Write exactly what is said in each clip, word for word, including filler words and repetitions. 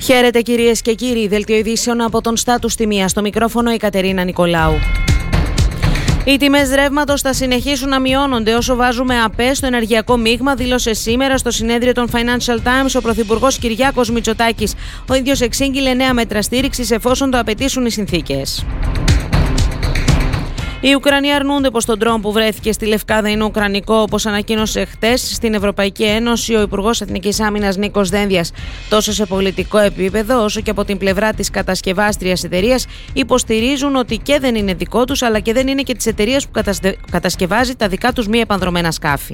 Χαίρετε κυρίες και κύριοι, δελτίο ειδήσεων από τον Στάτους Τιμία. Στο μικρόφωνο η Κατερίνα Νικολάου. Οι τιμές ρεύματος θα συνεχίσουν να μειώνονται όσο βάζουμε ΑΠΕ στο ενεργειακό μείγμα, δήλωσε σήμερα στο συνέδριο των Financial Times ο Πρωθυπουργός Κυριάκος Μητσοτάκης. Ο ίδιος εξήγηλε νέα μέτρα στήριξης εφόσον το απαιτήσουν οι συνθήκες. Οι Ουκρανοί αρνούνται πως το ντρόουν που βρέθηκε στη Λευκάδα είναι ουκρανικό, όπως ανακοίνωσε χτες στην Ευρωπαϊκή Ένωση ο Υπουργός Εθνικής Άμυνας Νίκος Δένδιας. Τόσο σε πολιτικό επίπεδο, όσο και από την πλευρά της κατασκευάστριας εταιρείας, υποστηρίζουν ότι και δεν είναι δικό τους, αλλά και δεν είναι και της εταιρείας που κατασκευάζει τα δικά τους μη επανδρωμένα σκάφη.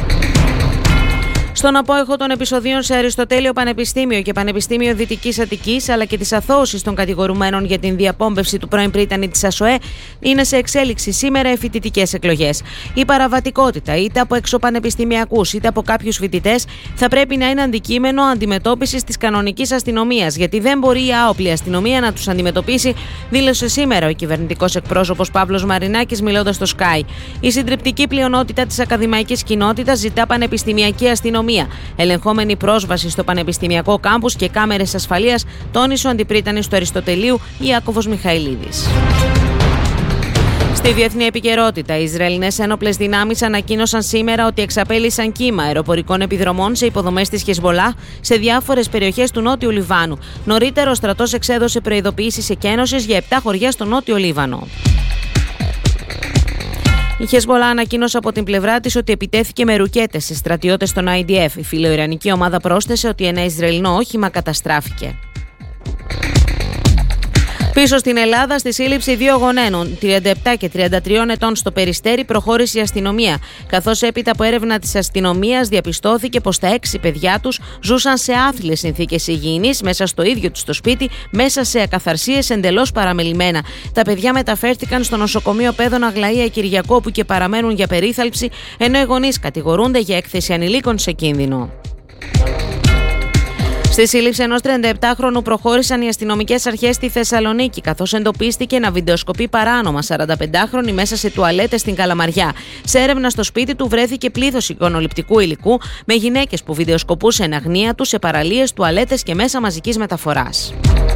Στον απόϊχο των επεισοδίων σε Αριστοτέλειο Πανεπιστήμιο και Πανεπιστήμιο Δυτικής Αττικής, αλλά και της αθώωσης των κατηγορουμένων για την διαπόμπευση του πρώην πρίτανη της ΑΣΟΕ, είναι σε εξέλιξη σήμερα οι φοιτητικές εκλογές. Η παραβατικότητα, είτε από εξωπανεπιστημιακούς είτε από κάποιους φοιτητές, θα πρέπει να είναι αντικείμενο αντιμετώπισης της κανονικής αστυνομίας, γιατί δεν μπορεί η άοπλη αστυνομία να τους αντιμετωπίσει, δήλωσε σήμερα ο κυβερνητικός εκπρόσωπος Παύλος Μαρινάκης, μιλώντας στο Sky. Η συντριπτική πλειονότητα της ακαδημαϊκής κοινότητας ζητά πανεπιστημιακή αστυνομία. Ελεγχόμενη πρόσβαση στο πανεπιστημιακό κάμπους και κάμερες ασφαλείας, τόνισε ο αντιπρίτανης του Αριστοτελείου Ιάκωβος Μιχαηλίδης. Στη διεθνή επικαιρότητα, οι Ισραηλινές ένοπλες δυνάμεις ανακοίνωσαν σήμερα ότι εξαπέλυσαν κύμα αεροπορικών επιδρομών σε υποδομές της Χεσμολάχ σε διάφορες περιοχές του νότιου Λιβάνου. Νωρίτερα, ο στρατός εξέδωσε προειδοποιήσεις εκένωσης για επτά χωριά στο νότιο Λίβανο. Η Χεσμολάχ ανακοίνωσε από την πλευρά της ότι επιτέθηκε με ρουκέτες σε στρατιώτες των άι ντι εφ. Η φιλοϊρανική ομάδα πρόσθεσε ότι ένα Ισραηλινό όχημα καταστράφηκε. Πίσω στην Ελλάδα, στη σύλληψη δύο γονένων, τριάντα επτά και τριάντα τρία ετών στο Περιστέρι, προχώρησε η αστυνομία. Καθώς έπειτα από έρευνα της αστυνομίας διαπιστώθηκε πως τα έξι παιδιά τους ζούσαν σε άθλιες συνθήκες υγιεινής, μέσα στο ίδιο τους το σπίτι, μέσα σε ακαθαρσίες εντελώς παραμελημένα. Τα παιδιά μεταφέρθηκαν στο νοσοκομείο Παίδων Αγλαία Κυριακό, που και παραμένουν για περίθαλψη, ενώ οι γονείς κατηγορούνται για έκθεση ανηλίκων σε κίνδυνο. Στη σύλληψη ενός τριανταεπτάχρονου προχώρησαν οι αστυνομικές αρχές στη Θεσσαλονίκη, καθώς εντοπίστηκε να βιντεοσκοπεί παράνομα σαρανταπεντάχρονη μέσα σε τουαλέτες στην Καλαμαριά. Σε έρευνα στο σπίτι του βρέθηκε πλήθος εικονοληπτικού υλικού με γυναίκες που βιντεοσκοπούσαν εν αγνία τους σε παραλίες, τουαλέτες και μέσα μαζικής μεταφοράς.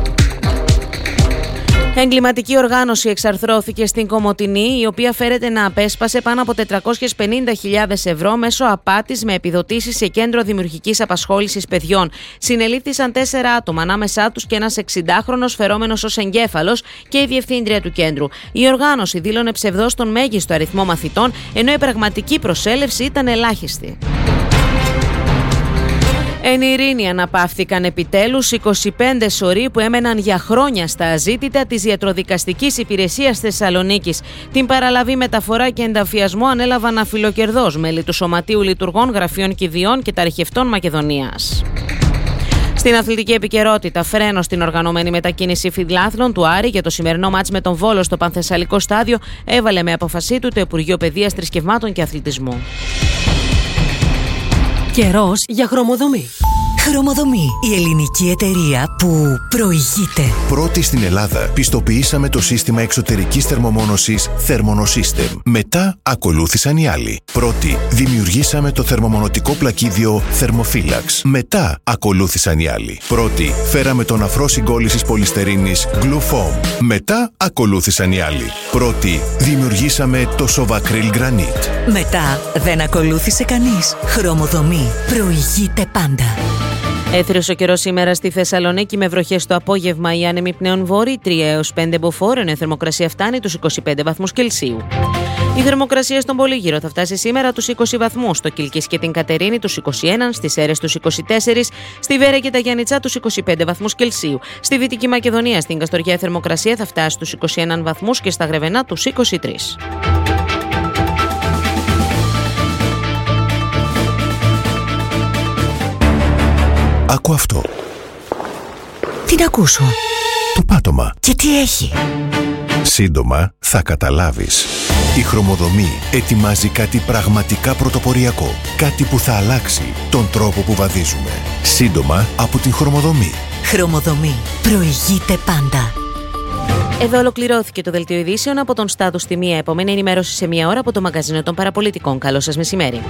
Εγκληματική οργάνωση εξαρθρώθηκε στην Κομοτηνή, η οποία φέρεται να απέσπασε πάνω από τετρακόσιες πενήντα χιλιάδες ευρώ μέσω απάτης με επιδοτήσεις σε κέντρο δημιουργικής απασχόλησης παιδιών. Συνελήφθησαν τέσσερα άτομα, ανάμεσά τους και ένας εξηντάχρονος φερόμενος ως εγκέφαλος και η διευθύντρια του κέντρου. Η οργάνωση δήλωνε ψευδώς τον μέγιστο αριθμό μαθητών, ενώ η πραγματική προσέλευση ήταν ελάχιστη. Εν ειρήνη αναπαύθηκαν επιτέλους είκοσι πέντε σωροί που έμεναν για χρόνια στα αζήτητα της Ιατροδικαστικής Υπηρεσίας Θεσσαλονίκης. Την παραλαβή, μεταφορά και ενταφιασμό ανέλαβαν αφιλοκερδώς μέλη του Σωματείου Λειτουργών Γραφείων Κηδιών και Ταρχευτών Μακεδονίας. Στην αθλητική επικαιρότητα, φρένο στην οργανωμένη μετακίνηση φιλάθλων του Άρη για το σημερινό μάτς με τον Βόλο στο Πανθεσσαλικό Στάδιο έβαλε με αποφασή του το Υπουργείο Παιδείας, Θρησκευμάτων και Αθλητισμού. Καιρός για χρωμοδομή. Χρωμοδομή, η ελληνική εταιρεία που προηγείται. Πρώτη στην Ελλάδα πιστοποιήσαμε το σύστημα εξωτερικής θερμομόνωσης Thermonosystem. Μετά ακολούθησαν οι άλλοι. Πρώτη δημιουργήσαμε το θερμομονωτικό πλακίδιο Thermophilax. Μετά ακολούθησαν οι άλλοι. Πρώτη φέραμε τον αφρό συγκόλλησης πολυστερίνης Glufoam. Μετά ακολούθησαν οι άλλοι. Πρώτη δημιουργήσαμε το Sovacryl Granite. Μετά δεν ακολούθησε κανείς. Χρωμοδομή προηγείται πάντα. Έθριος ο καιρός σήμερα στη Θεσσαλονίκη με βροχές το απόγευμα. Οι άνεμοι πνέων βόρειοι τρία έως πέντε μποφόρ, ενώ η θερμοκρασία φτάνει τους είκοσι πέντε βαθμούς Κελσίου. Η θερμοκρασία στον Πολύγυρο θα φτάσει σήμερα τους είκοσι βαθμούς, στο Κιλκής και την Κατερίνη τους είκοσι ένα, στις Σέρρες τους είκοσι τέσσερα, στη Βέρα και τα Γιάννητσά τους είκοσι πέντε βαθμούς Κελσίου. Στη Δυτική Μακεδονία, στην Καστοριά, η θερμοκρασία θα φτάσει τους είκοσι ένα βαθμούς και στα Γρεβενά τους είκοσι τρία. Άκου αυτό. Τι να ακούσω? Το πάτωμα. Και τι έχει? Σύντομα θα καταλάβεις. Η Χρωμοδομή ετοιμάζει κάτι πραγματικά πρωτοποριακό. Κάτι που θα αλλάξει τον τρόπο που βαδίζουμε. Σύντομα από την Χρωμοδομή. Χρωμοδομή. Προηγείται πάντα. Εδώ ολοκληρώθηκε το δελτίο ειδήσεων από τον Στάτους Τιμία. Επόμενη ενημέρωση σε μία ώρα από το μαγκαζίνο των παραπολιτικών. Καλό σας μεσημέρι.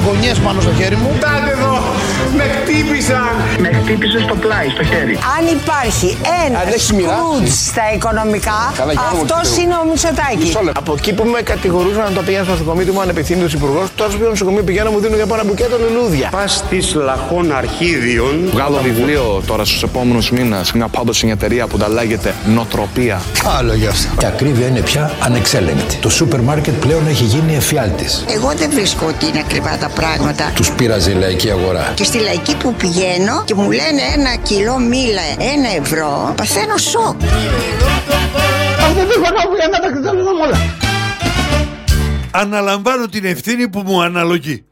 γωνιές πάνω στο χέρι μου. Κοιτάτε εδώ, με χτύπησαν. Με χτύπησε στο πλάι, στο χέρι. Αν υπάρχει ένα Σκρούτζ στα οικονομικά, αυτός είναι ο Μητσοτάκης. Από εκεί που με κατηγορούσαν να το πηγαίνω στο νοσοκομείο του, μου ανεπιθύμητος υπουργός, τώρα στο νοσοκομείο πηγαίνω, μου δίνουν για πάνω μπουκέτο λουλούδια. Πας της λαχών αρχίδιων. Βγάλω βιβλίο τώρα στους επόμενους μήνες, μια πάντως μια εταιρεία που τα λέγεται Νοτροπία. Άλλο γι' αυτό. Η ακρίβεια είναι πια ανεξέλεγκτη. Το σούπερ μάρκετ πλέον έχει γίνει εφιάλτης. Εγώ δεν βρίσκω ότι είναι ακριβά τα πράγματα. Τους πείραζε η λαϊκή αγορά. Και στη λαϊκή που πηγαίνω και μου λένε ένα κιλό μήλα ένα ευρώ, παθαίνω σοκ. Αυτό δεν έχω να τα όλα. Αναλαμβάνω την ευθύνη που μου αναλογεί.